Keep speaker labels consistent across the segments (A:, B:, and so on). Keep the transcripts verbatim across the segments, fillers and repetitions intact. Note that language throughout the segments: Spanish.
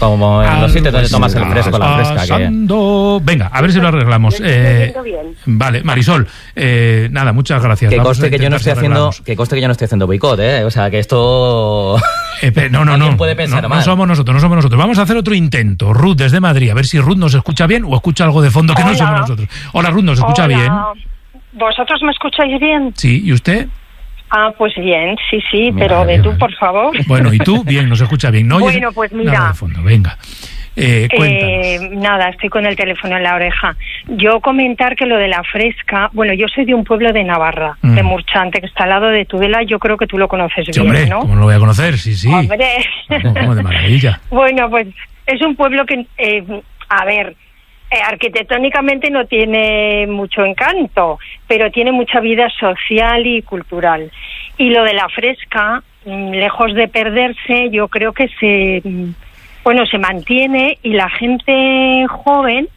A: como en los sitios donde tomas el fresco, la fresca.
B: Pasando... Que... Venga, a ver si lo arreglamos. Eh, vale, Marisol, eh, nada, muchas gracias.
A: Que conste que yo no estoy haciendo, que conste que yo no estoy haciendo boicot, ¿eh? O sea, que esto...
B: Eh, pe, no, no, no,
A: puede pensar
B: no,
A: mal.
B: no somos nosotros, no somos nosotros. Vamos a hacer otro intento. Ruth, desde Madrid, a ver si Ruth nos escucha bien o escucha algo de fondo que Hola. no somos nosotros. Hola, Ruth, ¿nos escucha
C: Hola.
B: bien?
C: ¿Vosotros me escucháis bien?
B: Sí, ¿y usted?
C: Ah, pues bien, sí, sí,
B: Mira,
C: pero de
B: bien,
C: tú,
B: vale.
C: por favor.
B: Bueno, ¿y tú? Bien, nos escucha bien. ¿No?
C: Bueno, pues mira.
B: Nada de fondo, venga. Eh,
C: eh, nada, estoy con el teléfono en la oreja. Yo comentar que lo de la fresca, bueno, yo soy de un pueblo de Navarra, mm. de Murchante, que está al lado de Tudela, yo creo que tú lo conoces
B: sí,
C: bien,
B: hombre,
C: ¿no?
B: ¿cómo no lo voy a conocer? Sí, sí.
C: Hombre.
B: Como de maravilla.
C: Bueno, pues es un pueblo que, eh, a ver, eh, arquitectónicamente no tiene mucho encanto, pero tiene mucha vida social y cultural. Y lo de la fresca, lejos de perderse, yo creo que se... bueno, se mantiene y la gente joven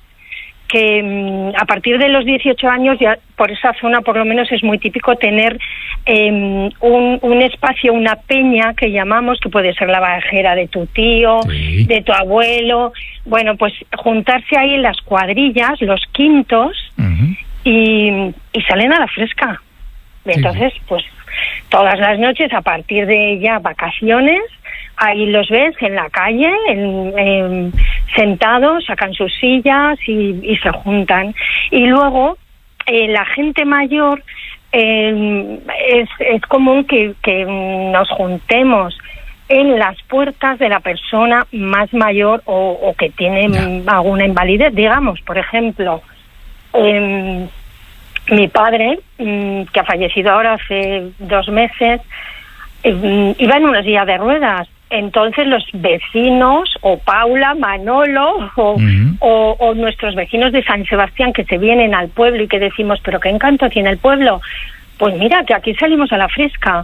C: que a partir de los dieciocho años, ya por esa zona por lo menos es muy típico tener eh, un, un espacio, una peña que llamamos, que puede ser la bajera de tu tío, sí. de tu abuelo, bueno, pues juntarse ahí en las cuadrillas, los quintos, uh-huh. y, y salen a la fresca. Y entonces, sí. pues todas las noches, a partir de ya vacaciones, ahí los ves en la calle, en, en, sentados, sacan sus sillas y, y se juntan. Y luego, eh, la gente mayor, eh, es, es común que, que nos juntemos en las puertas de la persona más mayor o, o que tiene yeah. alguna invalidez. Digamos, por ejemplo, eh, mi padre, que ha fallecido ahora hace dos meses, eh, iba en una silla de ruedas. Entonces los vecinos, o Paula, Manolo, o, uh-huh. o, o nuestros vecinos de San Sebastián que se vienen al pueblo y que decimos, pero qué encanto tiene el pueblo, pues mira, que aquí salimos a la fresca.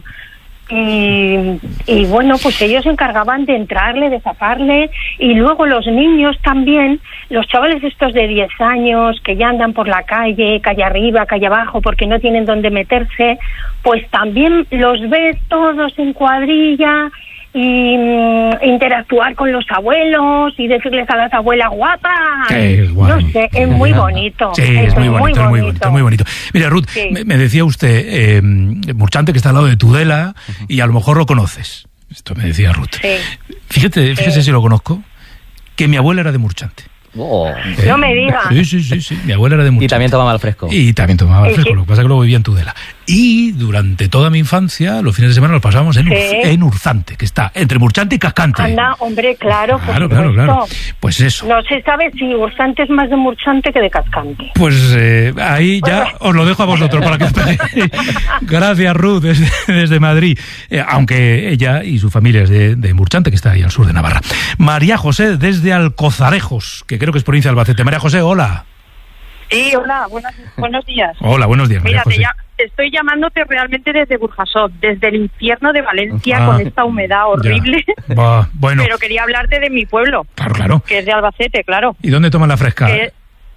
C: Y, y bueno, pues ellos se encargaban de entrarle, de zaparle, y luego los niños también, los chavales estos de diez años que ya andan por la calle, calle arriba, calle abajo, porque no tienen dónde meterse, pues también los ves todos en cuadrilla, y mm, interactuar con los abuelos y decirles a las abuelas guapas.
B: Qué guay.
C: No sé, es muy bonito.
B: Sí, es, es muy, bonito, muy bonito, es muy bonito, muy bonito. Mira, Ruth, sí. me, me decía usted, eh, Murchante, que está al lado de Tudela, uh-huh. y a lo mejor lo conoces. Esto me decía Ruth. Sí. Fíjate, fíjese sí. si lo conozco, que mi abuela era de Murchante.
A: Oh.
C: ¿Eh? No me digas.
B: Sí, sí, sí, sí. Mi abuela era de Murchante.
A: Y también tomaba al fresco.
B: Y también tomaba al fresco, lo que pasa es que luego vivía en Tudela. Y durante toda mi infancia, los fines de semana los pasábamos en, sí. Ur- en Urzante, que está entre Murchante y Cascante.
C: Anda, hombre, claro,
B: claro, claro, claro. Pues eso.
C: No se sabe si Urzante es más de Murchante que de Cascante.
B: Pues eh, ahí ya os lo dejo a vosotros para que os peguéis. Gracias, Ruth, desde, desde Madrid. Eh, aunque ella y su familia es de, de Murchante, que está ahí al sur de Navarra. María José, desde Alcozarejos, que creo que es provincia de Albacete. María José, hola.
D: Sí, hola, buenos, buenos días.
B: Hola, buenos días, María
D: Mira,
B: José.
D: Te ya, estoy llamándote realmente desde Burjasot, desde el infierno de Valencia,
B: ah,
D: con esta humedad horrible.
B: Va, bueno.
D: Pero quería hablarte de mi pueblo.
B: Claro, claro.
D: Que es de Albacete, claro.
B: ¿Y dónde toman la fresca?
D: Que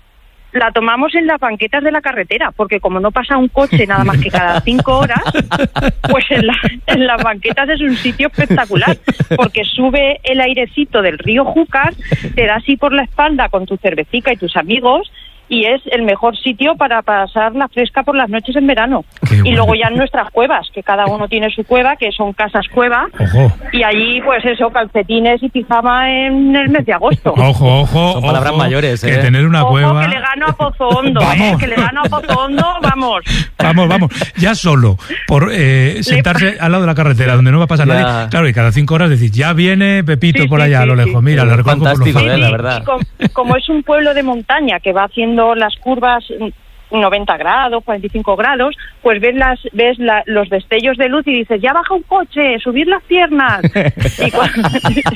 D: la tomamos en las banquetas de la carretera, porque como no pasa un coche nada más que cada cinco horas, pues en, la, en las banquetas es un sitio espectacular, porque sube el airecito del río Júcar, te da así por la espalda con tu cervecica y tus amigos, y es el mejor sitio para pasar la fresca por las noches en verano. Qué y bueno. Luego ya en nuestras cuevas, que cada uno tiene su cueva, que son casas cueva, ojo. Y allí pues eso, calcetines y pijama en el mes de agosto.
B: Ojo, ojo,
A: son palabras
B: ojo,
A: mayores, ¿eh?
B: Que tener una
D: ojo,
B: cueva...
D: que le gano a Pozo Hondo, ¿eh? Que le gano a Pozo Hondo, vamos.
B: Vamos, vamos, ya solo por eh, sentarse le... al lado de la carretera, donde no va a pasar ya. Nadie. Claro, y cada cinco horas decís, ya viene Pepito sí, por allá, sí, a lo lejos, sí. Mira, sí. Le recojo por los
A: ¿eh? La verdad.
D: Como, como es un pueblo de montaña que va haciendo las curvas noventa grados, cuarenta y cinco grados, pues ves las ves la, los destellos de luz y dices, ya baja un coche, subir las piernas. y, cuando,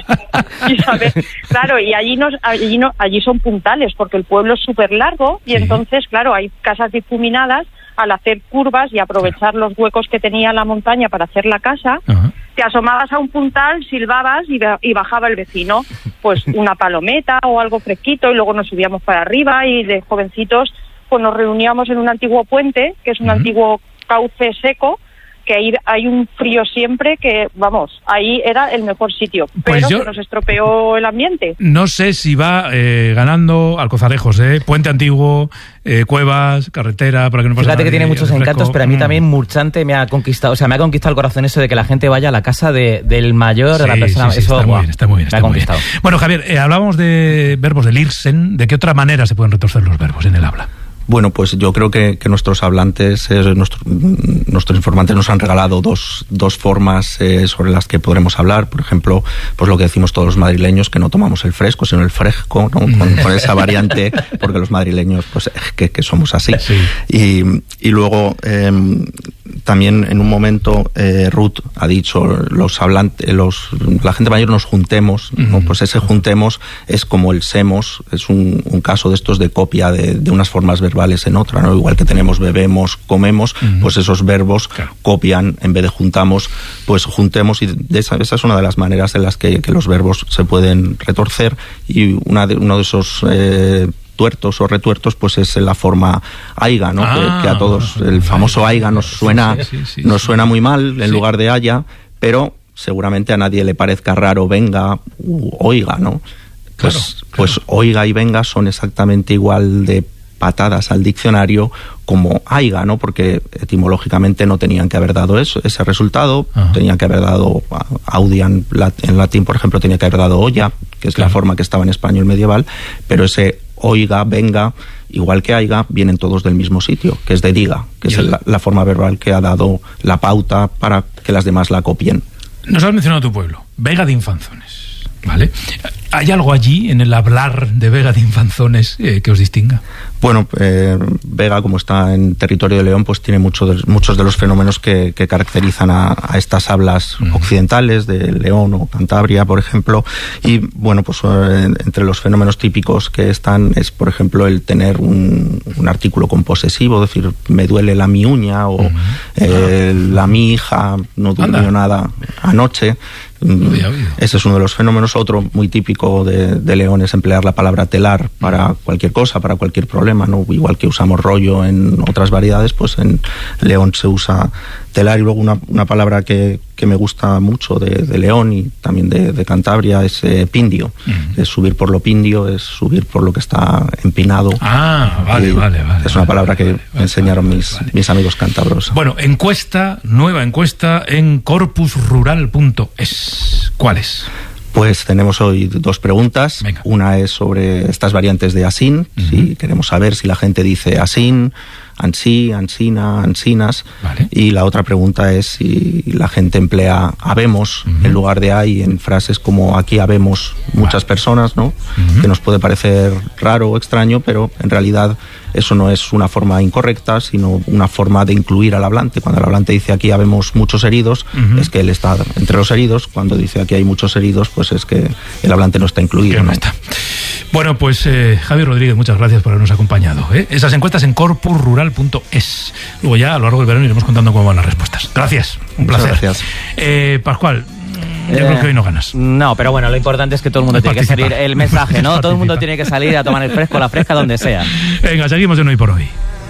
D: y sabes, claro, y allí nos, allí no, allí son puntales porque el pueblo es súper largo y sí. Entonces, claro, hay casas difuminadas. Al hacer curvas y aprovechar los huecos que tenía la montaña para hacer la casa, uh-huh. Te asomabas a un puntal, silbabas y, y bajaba el vecino, pues una palometa o algo fresquito, y luego nos subíamos para arriba y de jovencitos pues nos reuníamos en un antiguo puente, que es un uh-huh. antiguo cauce seco, que que hay, hay un frío siempre que, vamos, ahí era el mejor sitio, pero
B: Pues yo-
D: se nos estropeó el ambiente.
B: No sé si va eh, ganando Alcozarejos, ¿eh? Puente Antiguo, eh, Cuevas, carretera, para que no pase
A: Fíjate que
B: nadie,
A: tiene muchos
B: refresco.
A: encantos, pero a mí
B: Mm.
A: también Murchante me ha conquistado, o sea, me ha conquistado el corazón eso de que la gente vaya a la casa de, del mayor, de la
B: Sí,
A: persona.
B: sí, sí,
A: eso
B: está muy
A: buah,
B: bien, está muy bien.
A: me
B: está
A: ha
B: muy bien.
A: conquistado.
B: Bueno, Javier, eh, hablábamos de verbos del Irsen. ¿De qué otra manera se pueden retorcer los verbos en el habla?
E: Bueno, pues yo creo que, que nuestros hablantes, eh, nuestro- nuestros informantes nos han regalado dos, dos formas eh, sobre las que podremos hablar. Por ejemplo, pues lo que decimos todos los madrileños, que no tomamos el fresco, sino el fresco, ¿no? con, con esa variante, porque los madrileños, pues eh, que, que somos así.
B: Sí.
E: Y, y luego, eh, también en un momento, eh, Ruth ha dicho, los hablantes, los, la gente mayor nos juntemos, ¿no?
B: Ujú.
E: Pues ese juntemos es como el semos, es un, un caso de estos de copia de, de unas formas verbales en otra, ¿no? Igual que tenemos bebemos, comemos,
B: Ujú.
E: pues esos verbos
B: Claro.
E: copian, en vez de juntamos, pues juntemos, y de esa, esa es una de las maneras en las que, que los verbos se pueden retorcer, y una de, uno de esos eh, tuertos o retuertos, pues es la forma aiga, ¿no?
B: Ah,
E: que, que a todos el famoso aiga nos suena,
B: Sí, sí, sí,
E: nos
B: sí.
E: suena muy mal en
B: Sí.
E: lugar de haya, pero seguramente a nadie le parezca raro venga u oiga, ¿no? Pues,
B: Claro, claro.
E: pues oiga y venga son exactamente igual de patadas al diccionario como aiga, ¿no? Porque etimológicamente no tenían que haber dado eso, ese resultado,
B: Ajá.
E: tenían que haber dado a- audian lat- en latín, por ejemplo, tenía que haber dado olla, que es
B: Claro.
E: la forma que estaba en español medieval, pero ese oiga, venga, igual que aiga, vienen todos del mismo sitio, que es de diga, que
B: Y
E: es
B: el-
E: la, la forma verbal que ha dado la pauta para que las demás la copien.
B: Nos has mencionado tu pueblo, Vega de Infanzones, ¿vale? ¿Hay algo allí en el hablar de Vega de Infanzones eh, que os distinga?
E: Bueno, eh, Vega, como está en territorio de León, pues tiene mucho de- muchos de los fenómenos que, que caracterizan a, a estas hablas
B: Ujú.
E: occidentales de León o Cantabria, por ejemplo. Y bueno, pues eh, entre los fenómenos típicos que están es, por ejemplo, el tener un, un artículo composesivo, es decir, me duele la mi uña, o
B: Ujú.
E: eh, la mi hija no durmió
B: Anda.
E: nada anoche.
B: Lo había oído.
E: Ese es uno de los fenómenos. Otro muy típico de, de León es emplear la palabra telar para cualquier cosa, para cualquier problema, ¿no? Igual que usamos rollo en otras variedades, pues en León se usa telar. Y luego una, una palabra que, que me gusta mucho de, de León y también de, de Cantabria es eh, pindio.
B: Ujú.
E: Es subir por lo pindio, es subir por lo que está empinado.
B: Ah, vale,
E: Y
B: vale, vale.
E: Es una
B: vale,
E: palabra que
B: vale,
E: me
B: vale,
E: enseñaron
B: vale,
E: mis,
B: vale.
E: mis amigos cántabros.
B: Bueno, encuesta, nueva encuesta en corpus rural punto es. ¿Cuál es?
E: Pues tenemos hoy dos preguntas.
B: Venga.
E: Una es sobre estas variantes de asín.
B: Ujú.
E: Si queremos saber si la gente dice asín, ansí, ansina, ansinas.
B: Vale.
E: Y la otra pregunta es si la gente emplea habemos
B: Ujú.
E: en lugar de hay en frases como aquí habemos muchas
B: Vale.
E: personas, ¿no?
B: Ujú.
E: Que nos puede parecer raro o extraño, pero en realidad eso no es una forma incorrecta, sino una forma de incluir al hablante. Cuando el hablante dice aquí habemos muchos heridos,
B: Ujú.
E: es que él está entre los heridos. Cuando dice aquí hay muchos heridos, pues es que el hablante no está incluido.
B: Que no
E: ¿no?
B: está. Bueno, pues eh, Javier Rodríguez, muchas gracias por habernos acompañado. ¿eh? Esas encuestas en corpus rural punto es. Luego ya a lo largo del verano iremos contando cómo van las respuestas. Gracias, un
E: Muchas
B: placer.
E: gracias.
B: Eh, Pascual, yo
A: Eh,
B: creo que hoy no ganas.
A: No, pero bueno, lo importante es que todo el mundo
B: Es
A: tiene que
B: participar.
A: salir, el mensaje, ¿no?
B: Es
A: Todo el mundo
B: participar.
A: tiene que salir a tomar el fresco, la fresca, donde sea.
B: Venga, seguimos en Hoy por Hoy.